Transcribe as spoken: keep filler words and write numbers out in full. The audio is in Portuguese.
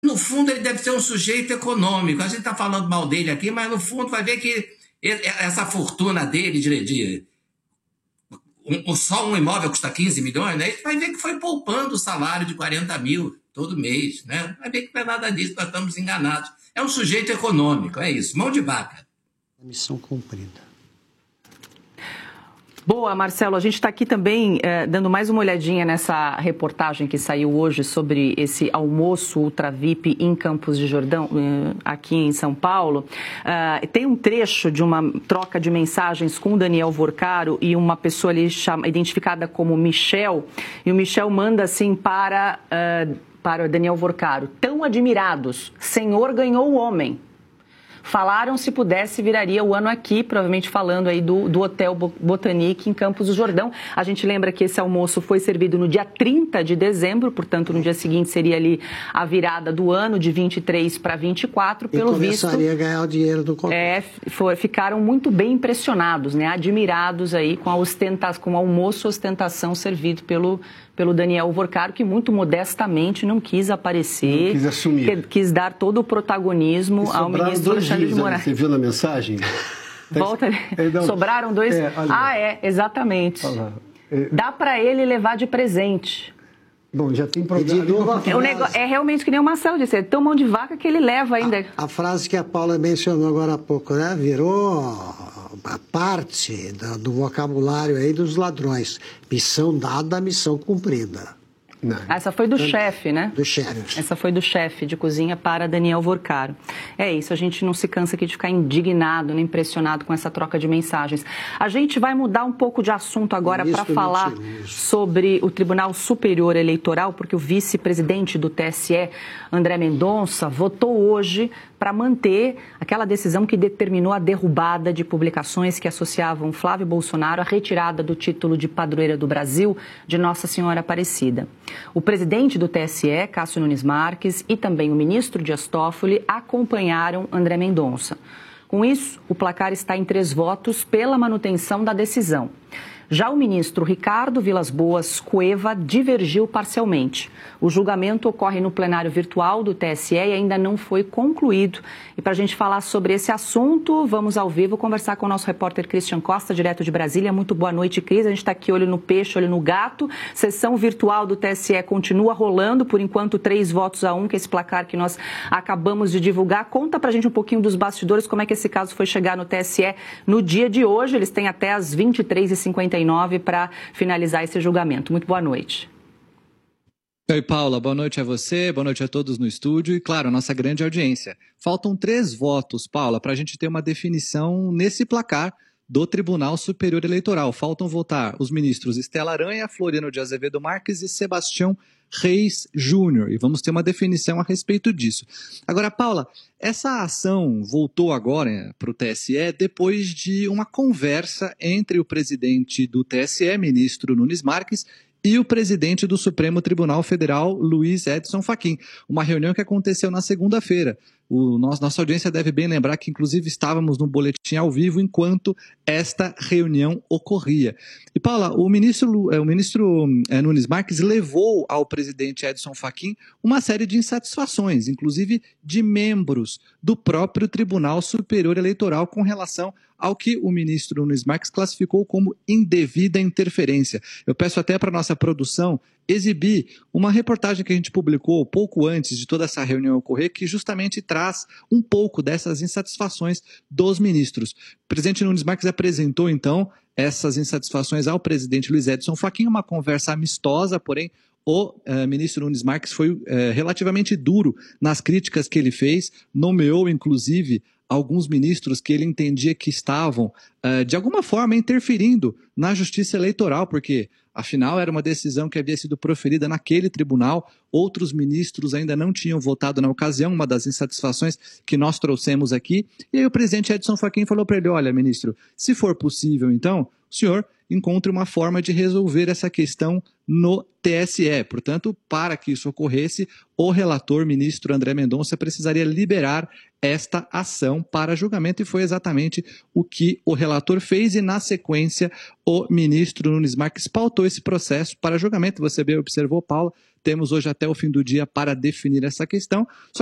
No fundo, ele deve ser um sujeito econômico. A gente está falando mal dele aqui, mas no fundo vai ver que ele, essa fortuna dele de, de um, só um imóvel custa quinze milhões, né? Vai ver que foi poupando o salário de quarenta mil todo mês, né? Vai ver que não é nada disso, nós estamos enganados. É um sujeito econômico, é isso, mão de vaca. Missão cumprida. Boa, Marcelo. A gente está aqui também eh, dando mais uma olhadinha nessa reportagem que saiu hoje sobre esse almoço Ultra V I P em Campos de Jordão, eh, aqui em São Paulo. Uh, tem um trecho de uma troca de mensagens com o Daniel Vorcaro e uma pessoa ali chama, identificada como Michel, e o Michel manda assim para, uh, para o Daniel Vorcaro: tão admirados, Senhor ganhou o homem. Falaram, se pudesse, viraria o ano aqui, provavelmente falando aí do, do Hotel Botanique em Campos do Jordão. A gente lembra que esse almoço foi servido no dia trinta de dezembro, portanto, no dia seguinte seria ali a virada do ano, de vinte e três para vinte e quatro, pelo visto. E começaria a ganhar o dinheiro do contrato. É, for, ficaram muito bem impressionados, né, admirados aí com a ostentação, com o almoço ostentação servido pelo, pelo Daniel Vorcaro, que muito modestamente não quis aparecer. Não quis assumir. Que, quis dar todo o protagonismo ao ministro Alexandre de Moraes. Você viu na mensagem? Volta. É, não, sobraram dois. É, ah, é, exatamente. É. Dá para ele levar de presente. Bom, já tem programa. É, o negócio, é realmente que nem o Marcelo disse, é tão mão de vaca que ele leva ainda. A, a frase que a Paula mencionou agora há pouco, né? Virou a parte do, do vocabulário aí dos ladrões. Missão dada, missão cumprida. Não. Essa foi do então, chefe, né? Do chefe. Essa foi do chefe de cozinha para Daniel Vorcaro. É isso, a gente não se cansa aqui de ficar indignado, nem impressionado com essa troca de mensagens. A gente vai mudar um pouco de assunto agora para falar sobre o Tribunal Superior Eleitoral, porque o vice-presidente do T S E, André Mendonça, votou hoje para manter aquela decisão que determinou a derrubada de publicações que associavam Flávio Bolsonaro à retirada do título de padroeira do Brasil de Nossa Senhora Aparecida. O presidente do T S E, Cássio Nunes Marques, e também o ministro Dias Toffoli acompanharam André Mendonça. Com isso, o placar está em três votos pela manutenção da decisão. Já o ministro Ricardo Vilas Boas Cueva divergiu parcialmente. O julgamento ocorre no plenário virtual do T S E e ainda não foi concluído. E para a gente falar sobre esse assunto, vamos ao vivo conversar com o nosso repórter Christian Costa, direto de Brasília. Muito boa noite, Cris. A gente está aqui olho no peixe, olho no gato. Sessão virtual do T S E continua rolando, por enquanto três votos a um, que é esse placar que nós acabamos de divulgar. Conta para a gente um pouquinho dos bastidores, como é que esse caso foi chegar no T S E no dia de hoje. Eles têm até as vinte e três e cinquenta e nove para finalizar esse julgamento. Muito boa noite. Oi, Paula. Boa noite a você, boa noite a todos no estúdio e, claro, a nossa grande audiência. Faltam três votos, Paula, para a gente ter uma definição nesse placar do Tribunal Superior Eleitoral. Faltam votar os ministros Estela Aranha, Floriano de Azevedo Marques e Sebastião Reis Júnior. E vamos ter uma definição a respeito disso. Agora, Paula, essa ação voltou agora para o T S E depois de uma conversa entre o presidente do T S E, ministro Nunes Marques, e o presidente do Supremo Tribunal Federal, Luiz Edson Fachin. Uma reunião que aconteceu na segunda-feira. O nosso, nossa audiência deve bem lembrar que, inclusive, estávamos no boletim ao vivo enquanto esta reunião ocorria. E, Paula, o ministro, o ministro é, Nunes Marques levou ao presidente Edson Fachin uma série de insatisfações, inclusive de membros do próprio Tribunal Superior Eleitoral com relação ao que o ministro Nunes Marques classificou como indevida interferência. Eu peço até para a nossa produção exibir uma reportagem que a gente publicou pouco antes de toda essa reunião ocorrer, que justamente traz um pouco dessas insatisfações dos ministros. O presidente Nunes Marques apresentou, então, essas insatisfações ao presidente Luiz Edson Fachin, uma conversa amistosa, porém, o uh, ministro Nunes Marques foi uh, relativamente duro nas críticas que ele fez, nomeou, inclusive, alguns ministros que ele entendia que estavam, uh, de alguma forma, interferindo na justiça eleitoral, porque, afinal, era uma decisão que havia sido proferida naquele tribunal, outros ministros ainda não tinham votado na ocasião, uma das insatisfações que nós trouxemos aqui, e aí o presidente Edson Fachin falou para ele: olha, ministro, se for possível, então, o senhor encontre uma forma de resolver essa questão no T S E. Portanto, para que isso ocorresse, o relator, ministro André Mendonça, precisaria liberar esta ação para julgamento, e foi exatamente o que o relator fez, e na sequência o ministro Nunes Marques pautou esse processo para julgamento. Você bem observou, Paula, Temos hoje até o fim do dia para definir essa questão.